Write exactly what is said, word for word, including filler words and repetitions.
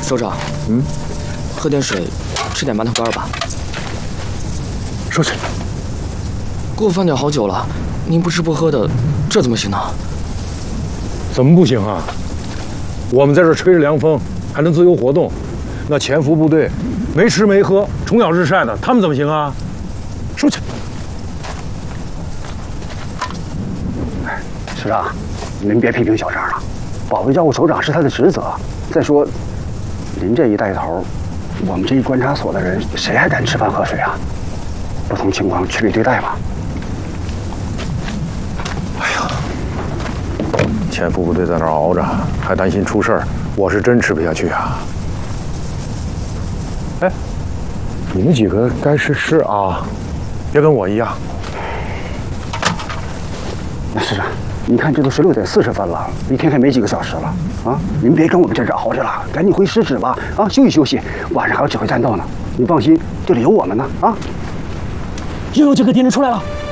首长，嗯，喝点水，吃点馒头干吧。 收去。 过饭点好久了，您不吃不喝的，这怎么行呢？ 怎么不行啊？我们在这吹着凉风，还能自由活动，那潜伏部队没吃没喝，虫咬日晒的，他们怎么行啊？收去。 哎，师长，您别批评小张了，保卫教务首长是他的职责。再说，您这一带头，我们这一观察所的人，谁还敢吃饭喝水啊？不同情况区别对待吧。 哎呀，潜伏部队在那儿熬着，还担心出事儿，我是真吃不下去啊。哎，你们几个该吃吃啊，别跟我一样。 那师长，你看这都十六点四十分了，离天黑没几个小时了啊！您别跟我们这儿熬着了，赶紧回师址吧啊，休息休息，晚上还要指挥战斗呢。你放心，这里有我们呢啊！ 又有几个敌人出来了。